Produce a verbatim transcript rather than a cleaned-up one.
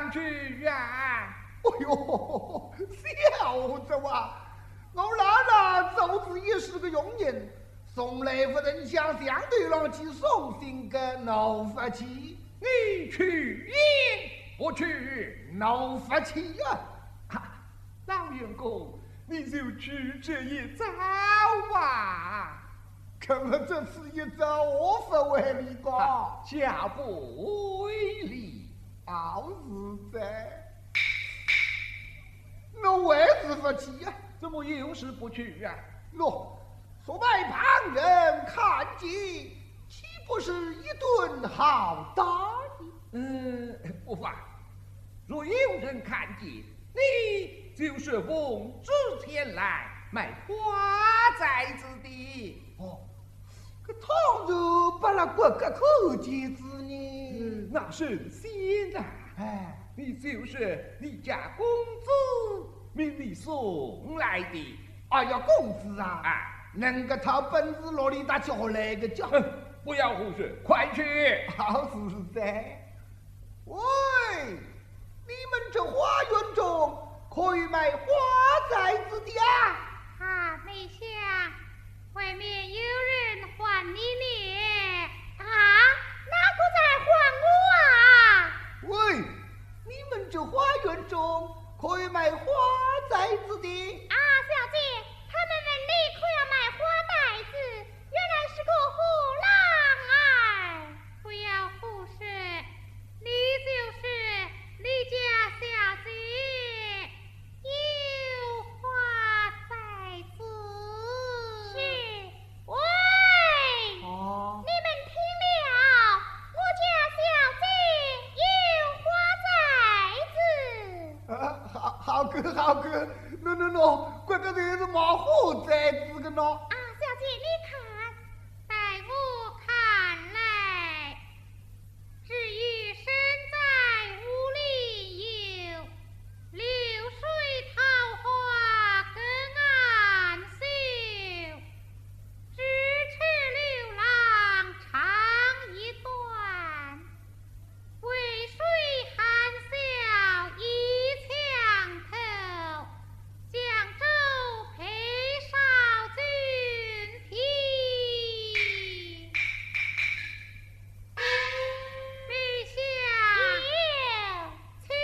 上去啊！ 哎呦，小子哇！我那那就是也是个佣人，送来不能像相对郎去送信个闹发气。 你去也，我去闹发气呀！ 啊，老员工，你就去这一招吧。 可我这是一招我不为你个， 下不为例， 好是在。我为之不去呀？ 怎么又是不去啊？ 喏，说外旁人看见，岂不是一顿好打的？ 嗯，不妨。若有人看见你就是奉旨前来卖花寨子的， 哦，可倘若把那国家口见之呢？ 嗯，那神仙呐！ 哎， 你就是你家公子命你送来的。 哎呀，公子啊， 啊， 能个讨本事落里打叫来个叫， 不要胡说，快去！ 好实在。喂，你们这花园中可以卖花寨子的啊？ 啊，没想外面有人还你呢。啊，哪个在还我啊？ 喂，你们这花园中可以卖花寨子的？ 啊，小姐，他们问你可要卖花袋子，原来是个胡郎哎！不要胡说，你就是李家小姐，有花寨子。是，喂， 哦， 你们听了，我家小姐有花寨子。 啊，好好个好个，喏喏喏，这个才是卖花寨子的喏。